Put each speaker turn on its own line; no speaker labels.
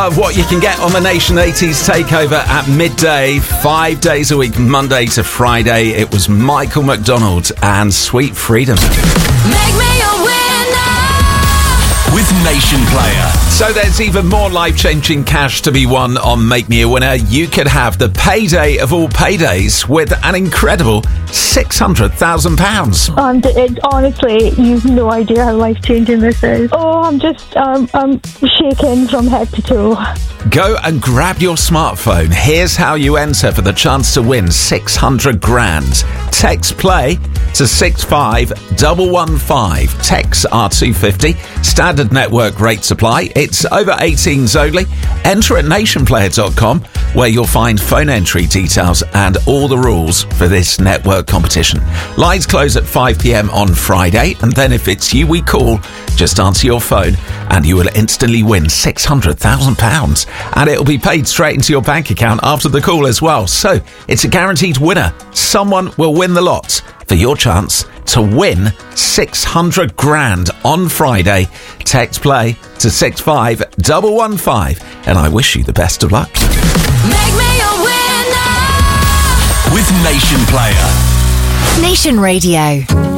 Of what you can get on the Nation 80s Takeover at midday, 5 days a week, Monday to Friday. It was Michael McDonald and Sweet Freedom.
Make me a winner
with Nation Player.
So there's even more life-changing cash to be won on Make Me a Winner. You could have the payday of all paydays with an incredible £600,000.
Honestly, you've no idea how life-changing this is. Oh, I'm just shaking from head to toe.
Go and grab your smartphone. Here's how you enter for the chance to win 600 grand. Text play to 65115. Texts are $2.50. Standard network rate supply. It's over 18s only. Enter at nationplayer.com, where you'll find phone entry details and all the rules for this network competition. Lines close at 5 p.m. on Friday, and then if it's you we call, just answer your phone and you will instantly win £600,000. And it'll be paid straight into your bank account after the call as well. So it's a guaranteed winner. Someone will win the lot for your chance to win 600 grand on Friday. Text play to 65115, and I wish you the best of luck.
Make me a winner
with Nation Player.
Nation Radio.